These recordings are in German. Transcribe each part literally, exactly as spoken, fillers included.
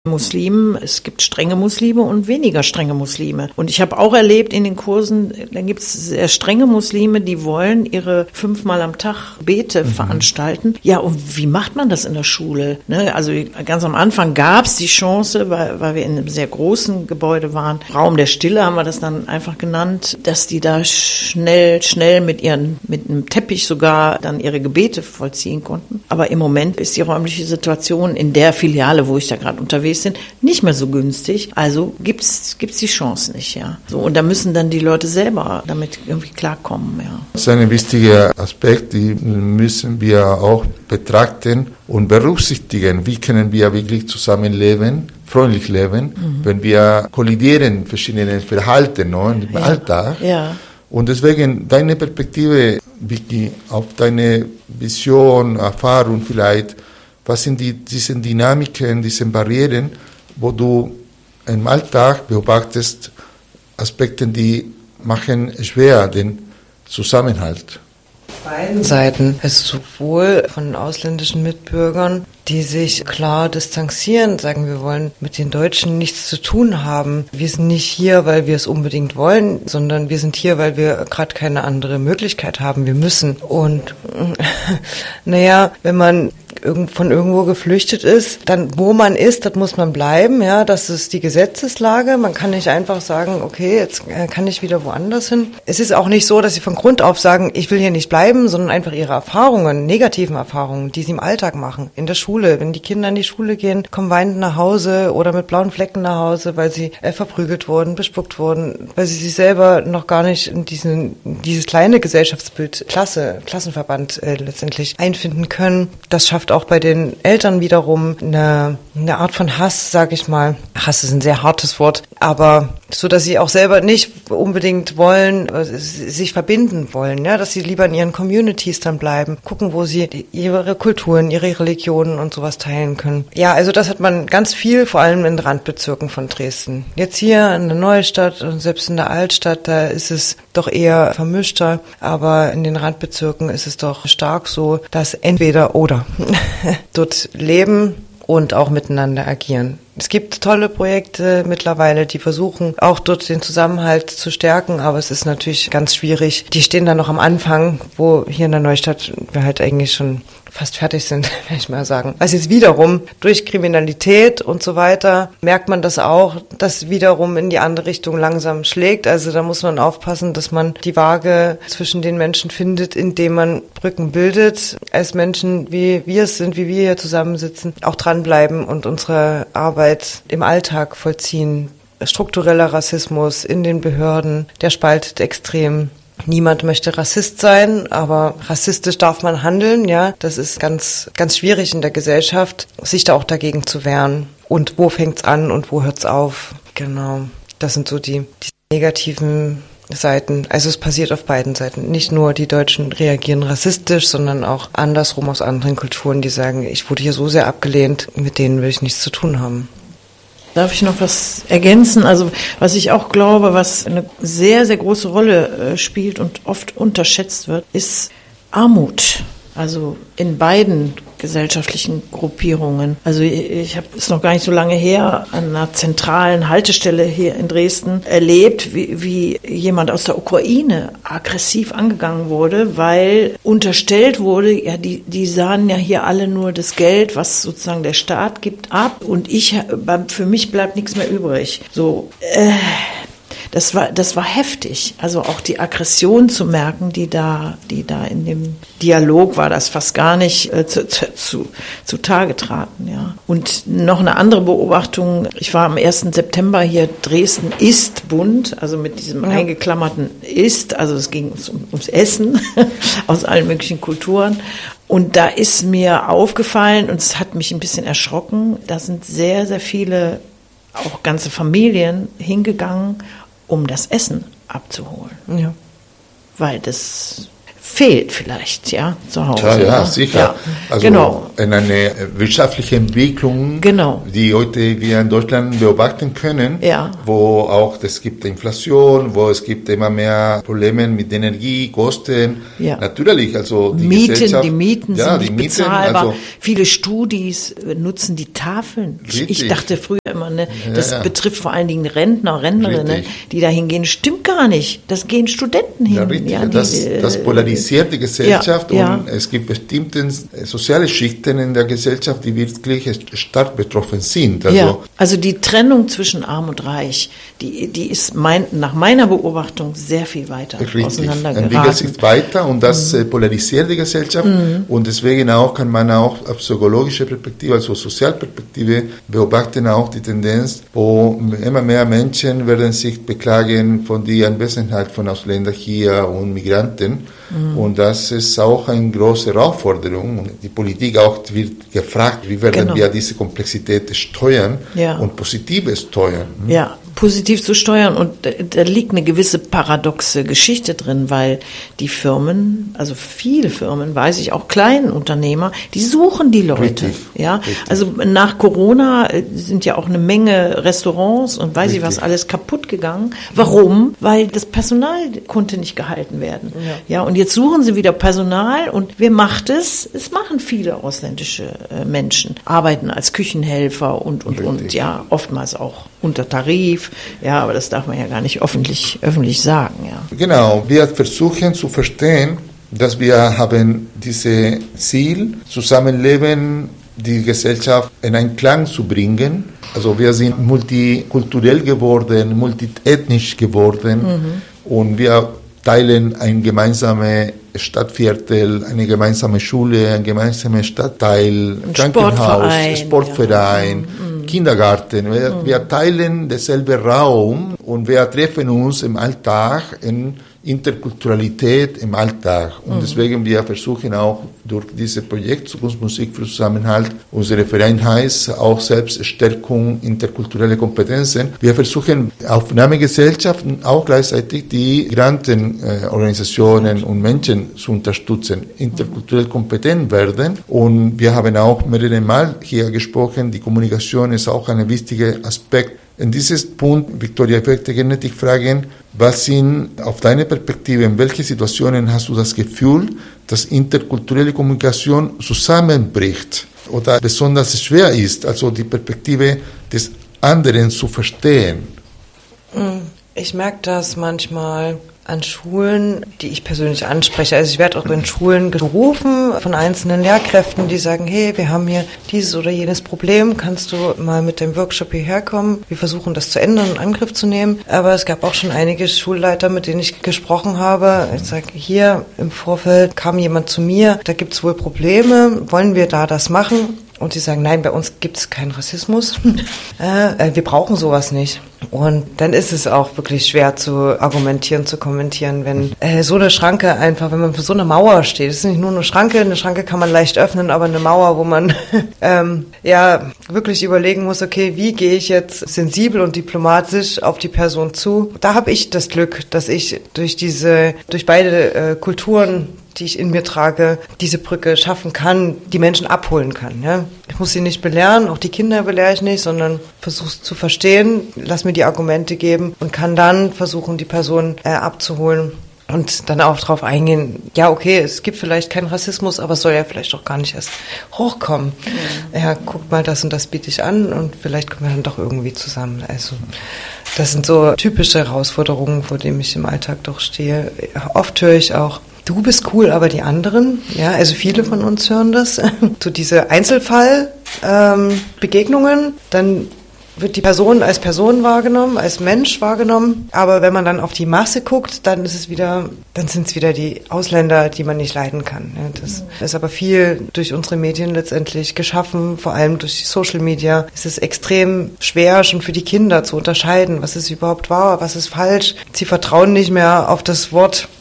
Muslimen, es gibt strenge Muslime und weniger strenge Muslime. Und ich habe auch erlebt in den Kursen, dann gibt es sehr strenge Muslime, die wollen ihre fünfmal am Tag Bete mhm. veranstalten. Ja, und wie macht man das in der Schule? Ne? Also ganz am Anfang gab es die Chance, weil, weil wir in einem sehr großen Gebäude waren, Raum der Stille haben wir das dann einfach genannt, dass die da schnell, schnell mit ihren, mit einem Teppich sogar dann ihre Gebete vollziehen konnten. Aber im Moment ist die räumliche Situation in der Filiale, wo ich da gerade unterwegs sind, nicht mehr so günstig. Also gibt's gibt's die Chance nicht, ja. So, und da müssen dann die Leute selber damit irgendwie klarkommen, ja. Das ist ein wichtiger Aspekt, den müssen wir auch betrachten und berücksichtigen. Wie können wir wirklich zusammenleben, freundlich leben, mhm. wenn wir kollidieren verschiedene Verhalten, no, im ja. Alltag. Ja. Und deswegen deine Perspektive, Vicky, auf deine Vision, Erfahrung vielleicht. Was sind die, diese Dynamiken, diese Barrieren, wo du im Alltag beobachtest, Aspekte, die machen schwer den Zusammenhalt? Beiden Seiten, also sowohl von ausländischen Mitbürgern, die sich klar distanzieren, sagen, wir wollen mit den Deutschen nichts zu tun haben. Wir sind nicht hier, weil wir es unbedingt wollen, sondern wir sind hier, weil wir gerade keine andere Möglichkeit haben. Wir müssen. Und naja, wenn man von irgendwo geflüchtet ist, dann wo man ist, das muss man bleiben, ja, das ist die Gesetzeslage. Man kann nicht einfach sagen, okay, jetzt kann ich wieder woanders hin. Es ist auch nicht so, dass sie von Grund auf sagen, ich will hier nicht bleiben, sondern einfach ihre Erfahrungen, negativen Erfahrungen, die sie im Alltag machen, in der Schule. Wenn die Kinder in die Schule gehen, kommen weinend nach Hause oder mit blauen Flecken nach Hause, weil sie äh, verprügelt wurden, bespuckt wurden, weil sie sich selber noch gar nicht in diesen, dieses kleine Gesellschaftsbild, Klasse, Klassenverband äh, letztendlich einfinden können. Das schafft auch bei den Eltern wiederum eine, eine Art von Hass, sag ich mal. Hass ist ein sehr hartes Wort, aber so, dass sie auch selber nicht unbedingt wollen, sich verbinden wollen, ja, dass sie lieber in ihren Communities dann bleiben, gucken, wo sie ihre Kulturen, ihre Religionen und sowas teilen können. Ja, also das hat man ganz viel, vor allem in Randbezirken von Dresden. Jetzt hier in der Neustadt und selbst in der Altstadt, da ist es doch eher vermischter, aber in den Randbezirken ist es doch stark so, dass entweder oder dort leben und auch miteinander agieren. Es gibt tolle Projekte mittlerweile, die versuchen auch dort den Zusammenhalt zu stärken, aber es ist natürlich ganz schwierig. Die stehen dann noch am Anfang, wo hier in der Neustadt wir halt eigentlich schon fast fertig sind, will ich mal sagen. Also jetzt wiederum durch Kriminalität und so weiter merkt man das auch, dass wiederum in die andere Richtung langsam schlägt. Also da muss man aufpassen, dass man die Waage zwischen den Menschen findet, indem man Brücken bildet, als Menschen, wie wir es sind, wie wir hier zusammensitzen, auch dranbleiben und unsere Arbeit im Alltag vollziehen. Struktureller Rassismus in den Behörden, der spaltet extrem. Niemand möchte Rassist sein, aber rassistisch darf man handeln, ja. Das ist ganz, ganz schwierig in der Gesellschaft, sich da auch dagegen zu wehren. Und wo fängt's an und wo hört's auf? Genau. Das sind so die, die negativen Seiten. Also es passiert auf beiden Seiten. Nicht nur die Deutschen reagieren rassistisch, sondern auch andersrum aus anderen Kulturen, die sagen, ich wurde hier so sehr abgelehnt, mit denen will ich nichts zu tun haben. Darf ich noch was ergänzen? Also was ich auch glaube, was eine sehr, sehr große Rolle spielt und oft unterschätzt wird, ist Armut. Also in beiden gesellschaftlichen Gruppierungen. Also ich habe es noch gar nicht so lange her an einer zentralen Haltestelle hier in Dresden erlebt, wie, wie jemand aus der Ukraine aggressiv angegangen wurde, weil unterstellt wurde, ja, die, die sahen ja hier alle nur das Geld, was sozusagen der Staat gibt, ab und ich, für mich bleibt nichts mehr übrig. So, äh, Das war, das war heftig. Also auch die Aggression zu merken, die da, die da in dem Dialog war, das fast gar nicht äh, zu, zu, zu Tage traten, ja. Und noch eine andere Beobachtung. Ich war am ersten September hier. Dresden ist bunt, also mit diesem ja. eingeklammerten ist. Also es ging ums, ums Essen aus allen möglichen Kulturen. Und da ist mir aufgefallen, und es hat mich ein bisschen erschrocken, da sind sehr, sehr viele, auch ganze Familien hingegangen, um das Essen abzuholen. Ja. Weil das fehlt vielleicht, ja, zu Hause. Ja, ja, ne? sicher. Ja, also genau. in eine wirtschaftliche Entwicklung, Genau. die heute wir in Deutschland beobachten können, Ja. wo auch es gibt Inflation, wo es gibt immer mehr Probleme mit Energiekosten. Ja. Natürlich, also die Mieten, Gesellschaft, die Mieten ja, sind die nicht Mieten, bezahlbar. also, Viele Studis nutzen die Tafeln. Ich, ich Richtig. dachte früher immer, ne, das Ja, ja. betrifft vor allen Dingen Rentner, Rentnerinnen, Richtig. die da hingehen. Stimmt gar nicht. Das gehen Studenten hin. Ja, richtig. Ja, die, das, das polarisiert die Gesellschaft, ja, ja. und es gibt bestimmte soziale Schichten in der Gesellschaft, die wirklich stark betroffen sind. Also, ja, also die Trennung zwischen Arm und Reich, die, die ist mein, nach meiner Beobachtung sehr viel weiter Richtig, auseinandergeraten. entwickelt sich weiter, und das mhm. polarisiert die Gesellschaft, mhm. und deswegen auch kann man auch auf psychologische Perspektive, also Sozialperspektive beobachten auch die Tendenz, wo immer mehr Menschen werden sich beklagen von der Anwesenheit von Ausländern hier und Migranten, mhm. und das ist auch eine große Herausforderung, und die Politik auch wird gefragt, wie werden genau. wir diese Komplexität steuern ja. und positive steuern. Ja, positiv zu steuern, und da liegt eine gewisse paradoxe Geschichte drin, weil die Firmen, also viele Firmen, weiß ich, auch kleinen Unternehmer, die suchen die Leute. Richtig, ja, richtig. Also nach Corona sind ja auch eine Menge Restaurants und weiß richtig. ich was alles kaputt gegangen. Warum? Weil das Personal konnte nicht gehalten werden. Ja. ja, und jetzt suchen sie wieder Personal, und wer macht es? Es machen viele ausländische äh, Menschen, arbeiten als Küchenhelfer und und richtig. und ja, oftmals auch unter Tarif. Ja, aber das darf man ja gar nicht öffentlich, öffentlich sagen. Ja. Genau, wir versuchen zu verstehen, dass wir haben dieses Ziel, Zusammenleben, die Gesellschaft in einen Klang zu bringen. Also wir sind multikulturell geworden, multiethnisch geworden, mhm. und wir teilen ein gemeinsames Stadtviertel, eine gemeinsame Schule, ein gemeinsamer Stadtteil, ein Krankenhaus, Sportverein, Sportverein, ja. Kindergarten. Wir, mhm. wir teilen denselben Raum, und wir treffen uns im Alltag in Interkulturalität im Alltag. Und mhm. deswegen wir versuchen auch durch dieses Projekt Zukunftsmusik für Zusammenhalt, unser Verein heißt auch Selbststärkung interkulturelle Kompetenzen. Wir versuchen Aufnahmegesellschaften auch gleichzeitig die Migrantenorganisationen und Menschen zu unterstützen, interkulturell kompetent werden. Und wir haben auch mehrere Mal hier gesprochen, die Kommunikation ist auch ein wichtiger Aspekt. In diesem Punkt, Victoria, ich möchte gerne dich fragen, was sind auf deine Perspektive, in welchen Situationen hast du das Gefühl, dass interkulturelle Kommunikation zusammenbricht oder besonders schwer ist, also die Perspektive des anderen zu verstehen? Ich merke das manchmal an Schulen, die ich persönlich anspreche. Also ich werde auch in Schulen gerufen von einzelnen Lehrkräften, die sagen, hey, wir haben hier dieses oder jenes Problem, kannst du mal mit dem Workshop hierher kommen? Wir versuchen das zu ändern und in Angriff zu nehmen. Aber es gab auch schon einige Schulleiter, mit denen ich gesprochen habe. Ich sage, hier im Vorfeld kam jemand zu mir, da gibt es wohl Probleme, wollen wir da das machen? Und sie sagen, nein, bei uns gibt es keinen Rassismus. äh, wir brauchen sowas nicht. Und dann ist es auch wirklich schwer zu argumentieren, zu kommentieren, wenn äh, so eine Schranke einfach, wenn man für so eine Mauer steht. Es ist nicht nur eine Schranke, eine Schranke kann man leicht öffnen, aber eine Mauer, wo man ähm, ja wirklich überlegen muss, okay, wie gehe ich jetzt sensibel und diplomatisch auf die Person zu? Da habe ich das Glück, dass ich durch diese, durch beide äh, Kulturen, die ich in mir trage, diese Brücke schaffen kann, die Menschen abholen kann. Ja? Ich muss sie nicht belehren, auch die Kinder belehre ich nicht, sondern versuche zu verstehen, lass mir die Argumente geben und kann dann versuchen, die Person äh, abzuholen und dann auch drauf eingehen, ja okay, es gibt vielleicht keinen Rassismus, aber es soll ja vielleicht auch gar nicht erst hochkommen. Ja, ja guck mal, das und das biete ich an und vielleicht kommen wir dann doch irgendwie zusammen. Also das sind so typische Herausforderungen, vor denen ich im Alltag doch stehe. Oft höre ich auch, du bist cool, aber die anderen, ja, also viele von uns hören das, so diese Einzelfallbegegnungen, ähm, dann wird die Person als Person wahrgenommen, als Mensch wahrgenommen, aber wenn man dann auf die Masse guckt, dann ist es wieder, dann sind es wieder die Ausländer, die man nicht leiden kann. Ja, das ist aber viel durch unsere Medien letztendlich geschaffen, vor allem durch Social Media. Es ist extrem schwer, schon für die Kinder zu unterscheiden, was ist überhaupt wahr, was ist falsch. Sie vertrauen nicht mehr auf das Wort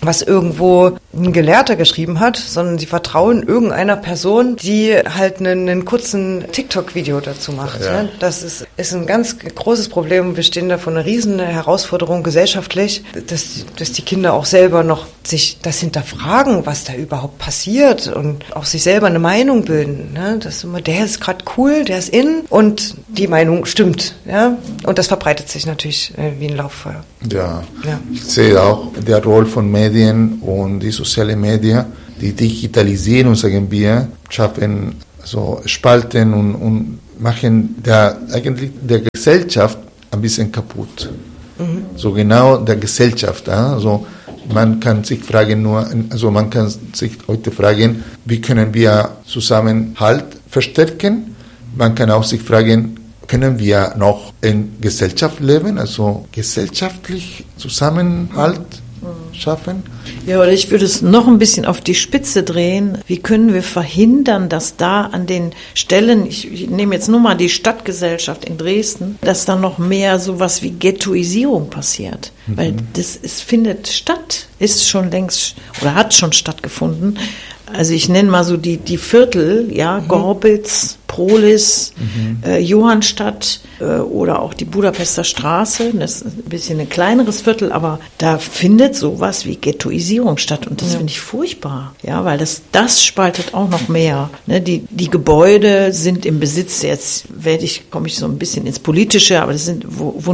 was irgendwo ein Gelehrter geschrieben hat, sondern sie vertrauen irgendeiner Person, die halt einen, einen kurzen TikTok-Video dazu macht. Ja. Ne? Das ist, ist ein ganz großes Problem. Wir stehen da vor einer riesen Herausforderung gesellschaftlich, dass, dass die Kinder auch selber noch sich das hinterfragen, was da überhaupt passiert und auch sich selber eine Meinung bilden. Ne? Das ist immer, der ist gerade cool, der ist in und die Meinung stimmt. Ja? Und das verbreitet sich natürlich äh, wie ein Lauffeuer. Ja. Ja, Ich sehe auch die Rolle von Medien und die sozialen Medien, die Digitalisierung, sagen wir, schaffen so Spalten und, und machen der, eigentlich der Gesellschaft ein bisschen kaputt. Mhm. So genau der Gesellschaft. Ja? Also man kann sich fragen nur, also man kann sich heute fragen, wie können wir Zusammenhalt verstärken? Man kann auch sich fragen, können wir noch in Gesellschaft leben, also gesellschaftlich Zusammenhalt schaffen? Ja, oder ich würde es noch ein bisschen auf die Spitze drehen. Wie können wir verhindern, dass da an den Stellen, ich, ich nehme jetzt nur mal die Stadtgesellschaft in Dresden, dass da noch mehr sowas wie Ghettoisierung passiert? Mhm. Weil das ist, findet statt, ist schon längst oder hat schon stattgefunden. Also ich nenne mal so die, die Viertel, ja, mhm. Gorbitz, Prohlis, mhm. äh, Johannstadt äh, oder auch die Budapester Straße. Das ist ein bisschen ein kleineres Viertel, aber da findet sowas wie Ghettoisierung statt und das ja. finde ich furchtbar, ja, weil das, das spaltet auch noch mehr. Ne, die, die Gebäude sind im Besitz, jetzt werde ich, komme ich so ein bisschen ins Politische, aber das sind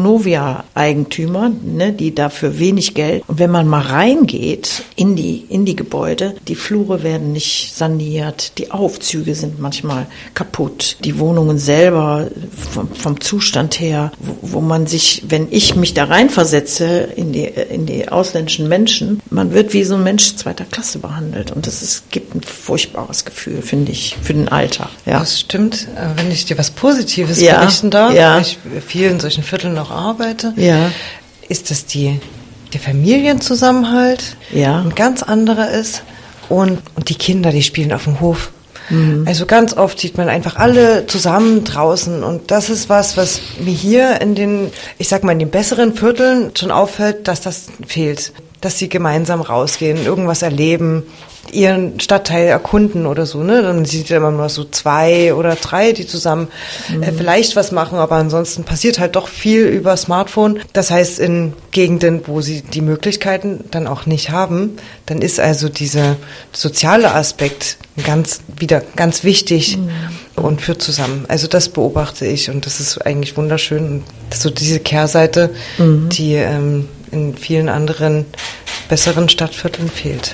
Vonovia-Eigentümer, ne, die dafür wenig Geld. Und wenn man mal reingeht in die, in die Gebäude, die Flure werden nicht saniert, die Aufzüge sind manchmal kaputt. Die Wohnungen selber vom, vom Zustand her, wo, wo man sich, wenn ich mich da reinversetze in die, in die ausländischen Menschen, man wird wie so ein Mensch zweiter Klasse behandelt und das ist, gibt ein furchtbares Gefühl, finde ich, für den Alltag. Ja. Das stimmt. Wenn ich dir was Positives ja. berichten darf, ja. weil ich viel in solchen Vierteln auch arbeite, ja. ist, dass die, der Familienzusammenhalt ja. ein ganz anderer ist und, und die Kinder, die spielen auf dem Hof. Also ganz oft sieht man einfach alle zusammen draußen und das ist was, was mir hier in den, ich sag mal, in den besseren Vierteln schon auffällt, dass das fehlt. Dass sie gemeinsam rausgehen, irgendwas erleben, ihren Stadtteil erkunden oder so, ne? Dann sieht man immer nur so zwei oder drei, die zusammen mhm. äh, vielleicht was machen, aber ansonsten passiert halt doch viel über Smartphone. Das heißt, in Gegenden, wo sie die Möglichkeiten dann auch nicht haben, dann ist also dieser soziale Aspekt ganz, wieder ganz wichtig mhm. und führt zusammen. Also das beobachte ich und das ist eigentlich wunderschön. Und so diese Kehrseite, mhm. die ähm, in vielen anderen besseren Stadtvierteln fehlt.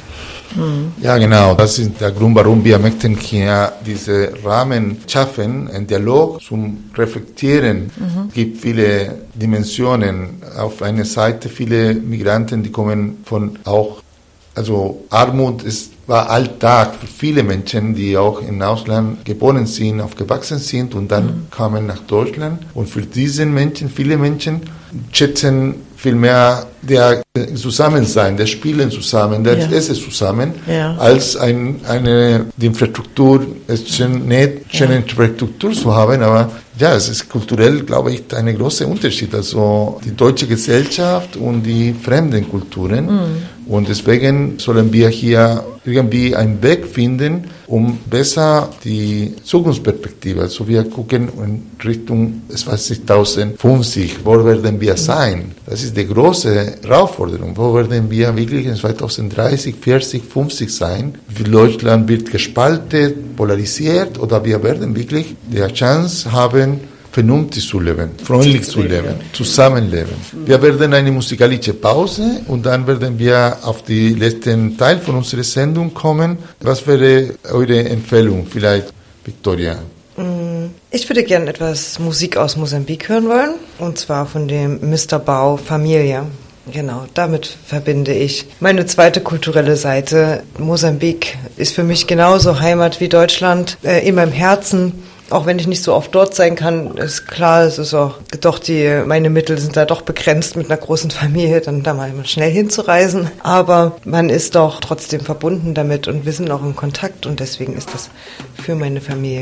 Ja, genau. Das ist der Grund, warum wir möchten hier diese Rahmen schaffen, einen Dialog zum Reflektieren. Mhm. Es gibt viele Dimensionen. Auf einer Seite viele Migranten, die kommen von auch, also Armut ist, war Alltag für viele Menschen, die auch im Ausland geboren sind, aufgewachsen sind und dann mhm. kamen nach Deutschland. Und für diese Menschen, viele Menschen schätzen vielmehr der Zusammensein, der Spielen zusammen, der ja. Essen zusammen, ja. als ein, eine die Infrastruktur, es ist schön, nicht schöne ja. Infrastruktur zu haben, aber ja, es ist kulturell, glaube ich, ein großer Unterschied. Also die deutsche Gesellschaft und die fremden Kulturen. Mhm. Und deswegen sollen wir hier irgendwie einen Weg finden, um besser die Zukunftsperspektive, also wir gucken in Richtung zweitausendfünfzig, wo werden wir sein? Das ist die große Herausforderung. Wo werden wir wirklich in zweitausenddreißig, vierzig, fünfzig sein? Wie Deutschland wird gespalten, polarisiert oder wir werden wirklich die Chance haben, vernünftig zu leben, freundlich zu leben, zusammenleben. Wir werden eine musikalische Pause und dann werden wir auf den letzten Teil von unserer Sendung kommen. Was wäre eure Empfehlung vielleicht, Victoria? Ich würde gerne etwas Musik aus Mosambik hören wollen, und zwar von dem Mister Bau Familia. Genau, damit verbinde ich meine zweite kulturelle Seite. Mosambik ist für mich genauso Heimat wie Deutschland, äh, in meinem Herzen. Auch wenn ich nicht so oft dort sein kann, ist klar, es ist auch doch die, meine Mittel sind da doch begrenzt mit einer großen Familie, dann da mal schnell hinzureisen. Aber man ist doch trotzdem verbunden damit und wir sind auch in Kontakt und deswegen ist das für meine Familie